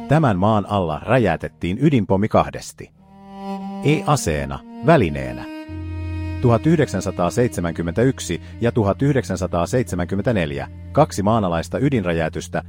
Tämän maan alla räjäytettiin ydinpommi kahdesti. Ei aseena, välineenä. 1971 ja 1974 2 maanalaista ydinräjäytystä